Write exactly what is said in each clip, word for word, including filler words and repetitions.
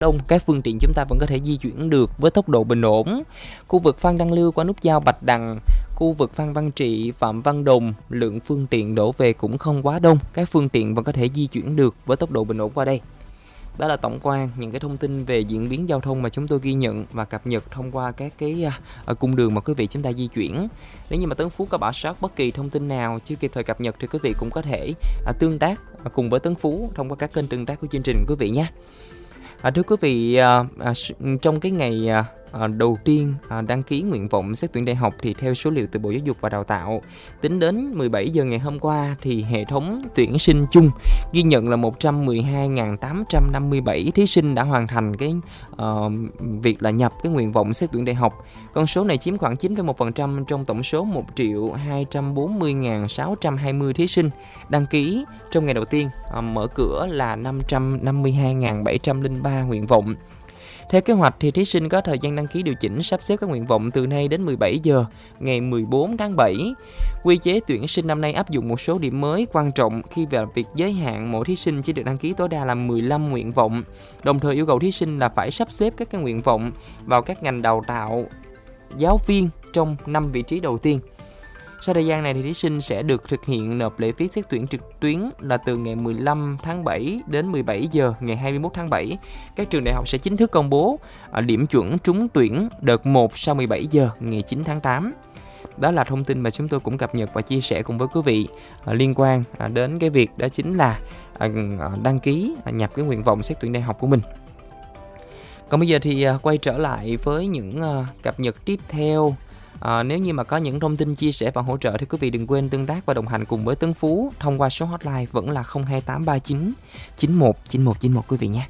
đông, các phương tiện chúng ta vẫn có thể di chuyển được với tốc độ bình ổn. Khu vực Phan Đăng Lưu qua nút giao Bạch Đằng, khu vực Phan Văn Trị, Phạm Văn Đồng, lượng phương tiện đổ về cũng không quá đông, các phương tiện vẫn có thể di chuyển được với tốc độ bình ổn qua đây. Đó là tổng quan những cái thông tin về diễn biến giao thông mà chúng tôi ghi nhận và cập nhật thông qua các cái uh, cung đường mà quý vị chúng ta di chuyển. Nếu như mà Tấn Phú có bỏ sót bất kỳ thông tin nào chưa kịp thời cập nhật thì quý vị cũng có thể uh, tương tác uh, cùng với Tấn Phú thông qua các kênh tương tác của chương trình quý vị nhé. À, thưa quý vị, à, à, trong cái ngày à, đầu tiên à, đăng ký nguyện vọng xét tuyển đại học thì theo số liệu từ Bộ Giáo dục và Đào tạo, tính đến mười bảy giờ ngày hôm qua thì hệ thống tuyển sinh chung ghi nhận là một trăm mười hai nghìn tám trăm năm mươi bảy thí sinh đã hoàn thành cái uh, việc là nhập cái nguyện vọng xét tuyển đại học. Con số này chiếm khoảng chín phẩy một phần trăm trong tổng số một triệu hai trăm bốn mươi nghìn sáu trăm hai mươi thí sinh đăng ký trong ngày đầu tiên. À, mở cửa là năm trăm năm mươi hai nghìn bảy trăm lẻ ba nguyện vọng. Theo kế hoạch thì thí sinh có thời gian đăng ký điều chỉnh sắp xếp các nguyện vọng từ nay đến mười bảy giờ ngày mười bốn tháng bảy. Quy chế tuyển sinh năm nay áp dụng một số điểm mới quan trọng khi về việc giới hạn mỗi thí sinh chỉ được đăng ký tối đa là mười lăm nguyện vọng, đồng thời yêu cầu thí sinh là phải sắp xếp các cái nguyện vọng vào các ngành đào tạo giáo viên trong năm vị trí đầu tiên. Sau thời gian này thì thí sinh sẽ được thực hiện nộp lệ phí xét tuyển trực tuyến là từ ngày mười lăm tháng bảy đến mười bảy giờ ngày hai mươi mốt tháng bảy. Các trường đại học sẽ chính thức công bố điểm chuẩn trúng tuyển đợt một sau mười bảy giờ ngày chín tháng tám. Đó là thông tin mà chúng tôi cũng cập nhật và chia sẻ cùng với quý vị liên quan đến cái việc đó chính là đăng ký nhập cái nguyện vọng xét tuyển đại học của mình. Còn bây giờ thì quay trở lại với những cập nhật tiếp theo. À, nếu như mà có những thông tin chia sẻ và hỗ trợ thì quý vị đừng quên tương tác và đồng hành cùng với Tấn Phú thông qua số hotline vẫn là không hai tám ba chín chín một chín một chín một quý vị nhé.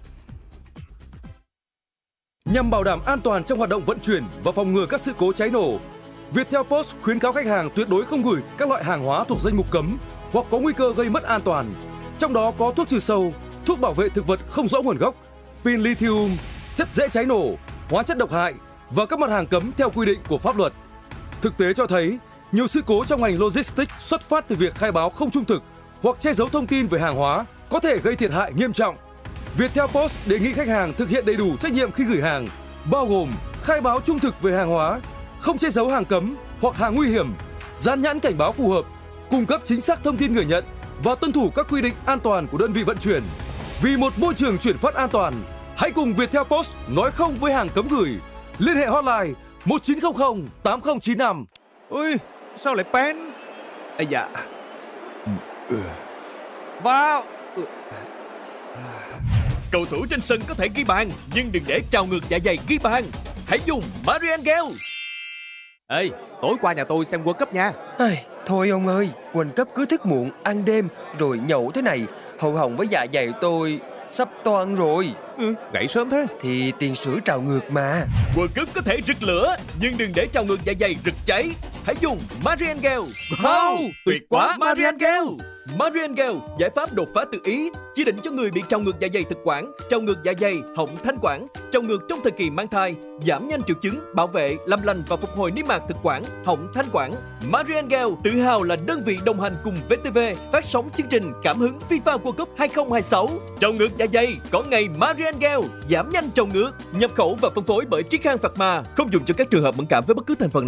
Nhằm bảo đảm an toàn trong hoạt động vận chuyển và phòng ngừa các sự cố cháy nổ, Viettel Post khuyến cáo khách hàng tuyệt đối không gửi các loại hàng hóa thuộc danh mục cấm hoặc có nguy cơ gây mất an toàn. Trong đó có thuốc trừ sâu, thuốc bảo vệ thực vật không rõ nguồn gốc, pin lithium, chất dễ cháy nổ, hóa chất độc hại và các mặt hàng cấm theo quy định của pháp luật. Thực tế cho thấy, nhiều sự cố trong ngành logistics xuất phát từ việc khai báo không trung thực hoặc che giấu thông tin về hàng hóa có thể gây thiệt hại nghiêm trọng. Viettel Post đề nghị khách hàng thực hiện đầy đủ trách nhiệm khi gửi hàng, bao gồm khai báo trung thực về hàng hóa, không che giấu hàng cấm hoặc hàng nguy hiểm, dán nhãn cảnh báo phù hợp, cung cấp chính xác thông tin người nhận và tuân thủ các quy định an toàn của đơn vị vận chuyển. Vì một môi trường chuyển phát an toàn, hãy cùng Viettel Post nói không với hàng cấm gửi. Liên hệ hotline một chín không không tám không chín năm. Ui, sao lại pen? Ây da. Vào. Cầu thủ trên sân có thể ghi bàn, nhưng đừng để trào ngược dạ dày ghi bàn. Hãy dùng Marian Gel. Ê, tối qua nhà tôi xem World Cup nha. Ai, thôi ông ơi, World Cup cứ thức muộn, ăn đêm, rồi nhậu thế này, hậu hỏng với dạ dày tôi sắp toang rồi. Ừ, dậy sớm thế. Thì tiền sử trào ngược mà. World Cup có thể rực lửa, nhưng đừng để trào ngược dạ dày rực cháy. Hãy dùng Marian Gel. Wow, tuyệt quá Marian Gel. Marian Gel, giải pháp đột phá từ Ý, chỉ định cho người bị trào ngược dạ dày thực quản, trào ngược dạ dày, họng thanh quản, trào ngược trong thời kỳ mang thai, giảm nhanh triệu chứng, bảo vệ, làm lành và phục hồi niêm mạc thực quản, họng thanh quản. Marian Gel tự hào là đơn vị đồng hành cùng vê tê vê phát sóng chương trình Cảm hứng FIFA World Cup hai không hai sáu. Trào ngược dạ dày có ngày Marian Gel, giảm nhanh trào ngược, nhập khẩu và phân phối bởi Triết Khang Phạc Ma, không dùng cho các trường hợp mẫn cảm với bất cứ thành phần nào.